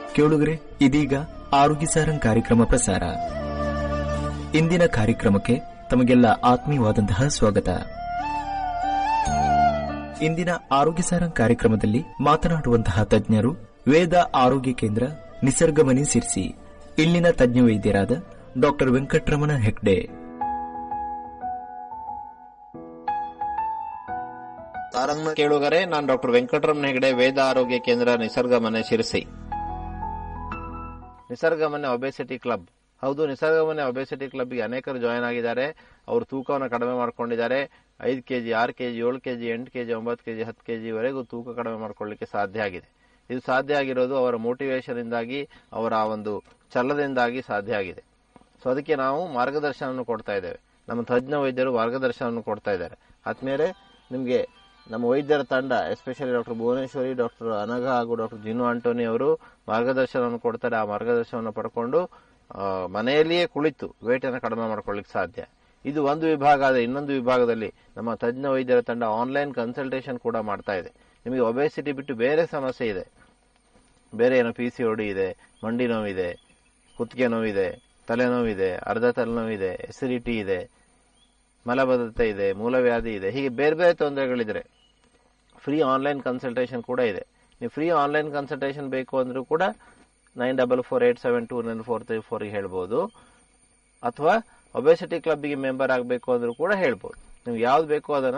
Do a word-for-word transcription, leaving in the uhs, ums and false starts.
ಕೇಳುಗರೆ, ಇದೀಗ ಆರೋಗ್ಯ ಸಾರಂಗ್ ಕಾರ್ಯಕ್ರಮ ಪ್ರಸಾರ. ಇಂದಿನ ಕಾರ್ಯಕ್ರಮಕ್ಕೆ ತಮಗೆಲ್ಲ ಆತ್ಮೀಯವಾದಂತಹ ಸ್ವಾಗತ. ಇಂದಿನ ಆರೋಗ್ಯ ಸಾರಂಗ್ ಕಾರ್ಯಕ್ರಮದಲ್ಲಿ ಮಾತನಾಡುವಂತಹ ತಜ್ಞರು ವೇದ ಆರೋಗ್ಯ ಕೇಂದ್ರ, ನಿಸರ್ಗಮನಿ ಸಿರ್ಸಿ, ಇಲ್ಲಿನ ತಜ್ಞ ವೈದ್ಯರಾದ ಡಾಕ್ಟರ್ ವೆಂಕಟರಮಣ ಹೆಗ್ಡೆ. ಕೇಳುಗರೆ, ನಾನು ಡಾಕ್ಟರ್ ವೆಂಕಟರಮಣ ಹೆಗ್ಡೆ, ವೇದ ಆರೋಗ್ಯ ಕೇಂದ್ರ, ನಿಸರ್ಗಮನೆ ಶಿರಸಿ. Nisargamane obesity club. ಹೌದು, ನಿಸರ್ಗಮನೆ ಒಬೆಸಿಟಿ ಕ್ಲಬ್ಗೆ ಅನೇಕರು ಜಾಯಿನ್ ಆಗಿದ್ದಾರೆ. ಅವರು ತೂಕವನ್ನು ಕಡಿಮೆ ಮಾಡ್ಕೊಂಡಿದ್ದಾರೆ. ಐದು ಕೆಜಿ, ಆರು ಕೆಜಿ, ಏಳು ಕೆಜಿ, ಎಂಟು ಕೆಜಿ, ಒಂಬತ್ತು ಕೆಜಿ, ಹತ್ತು ಕೆಜಿ ವರೆಗೂ ತೂಕ ಕಡಿಮೆ ಮಾಡ್ಕೊಳ್ಳಿಕ್ಕೆ ಸಾಧ್ಯ ಆಗಿದೆ. ಇದು ಸಾಧ್ಯ ಆಗಿರೋದು ಅವರ ಮೋಟಿವೇಶನ್ ಇಂದಾಗಿ, ಅವರ ಒಂದು ಛಲದಿಂದಾಗಿ ಸಾಧ್ಯ ಆಗಿದೆ. ಸೊ ಅದಕ್ಕೆ ನಾವು ಮಾರ್ಗದರ್ಶನವನ್ನು ಕೊಡ್ತಾ ಇದ್ದೇವೆ. ನಮ್ಮ ತಜ್ಞ ವೈದ್ಯರು ಮಾರ್ಗದರ್ಶನವನ್ನು ಕೊಡ್ತಾ ಇದ್ದಾರೆ. ಆದ್ಮೇಲೆ ನಿಮಗೆ ನಮ್ಮ ವೈದ್ಯರ ತಂಡ, especially doctor Bhuvaneshwari, doctor Anagha ಹಾಗೂ ಡಾಕ್ಟರ್ ಜಿನು ಆಂಟೋನಿ ಅವರು ಮಾರ್ಗದರ್ಶನವನ್ನು ಕೊಡ್ತಾರೆ. ಆ ಮಾರ್ಗದರ್ಶನವನ್ನು ಪಡ್ಕೊಂಡು ಮನೆಯಲ್ಲಿಯೇ ಕುಳಿತು ವೇಟ್ ಅನ್ನು ಕಡಿಮೆ ಮಾಡ್ಕೊಳ್ಳಿಕ್ಕೆ ಸಾಧ್ಯ. ಇದು ಒಂದು ವಿಭಾಗ. ಆದರೆ ಇನ್ನೊಂದು ವಿಭಾಗದಲ್ಲಿ ನಮ್ಮ ತಜ್ಞ ವೈದ್ಯರ ತಂಡ ಆನ್ಲೈನ್ ಕನ್ಸಲ್ಟೇಷನ್ ಕೂಡ ಮಾಡ್ತಾ ಇದೆ. ನಿಮಗೆ ಒಬೆಸಿಟಿ ಬಿಟ್ಟು ಬೇರೆ ಸಮಸ್ಯೆ ಇದೆ, ಬೇರೆ ಏನೋ ಪಿ ಸಿ ಓಡಿ ಇದೆ, ಮಂಡಿ ನೋವಿದೆ, ಕುತ್ತಿಗೆ ನೋವಿದೆ, ತಲೆನೋವಿದೆ, ಅರ್ಧ ತಲೆನೋವಿದೆ, ಎಸಿಡಿಟಿ ಇದೆ, ಮಲಬದ್ಧತೆ ಇದೆ, ಮೂಲವ್ಯಾಧಿ ಇದೆ, ಹೀಗೆ ಬೇರೆ ಬೇರೆ ತೊಂದರೆಗಳಿದ್ರೆ ಫ್ರೀ ಆನ್ಲೈನ್ ಕನ್ಸಲ್ಟೇಷನ್ ಕೂಡ ಇದೆ. ನೀವು ಫ್ರೀ ಆನ್ಲೈನ್ ಕನ್ಸಲ್ಟೇಷನ್ ಬೇಕು ಅಂದ್ರೂ ಕೂಡ nine double four eight seven two nine four three ಫೋರ್ಗೆ ಹೇಳ್ಬೋದು. ಅಥವಾ ಒಬೆಸಿಟಿ ಕ್ಲಬ್ಗೆ ಮೆಂಬರ್ ಆಗಬೇಕು ಅಂದ್ರೂ ಕೂಡ ಹೇಳ್ಬೋದು. ನೀವು ಯಾವ್ದು ಬೇಕೋ ಅದನ್ನು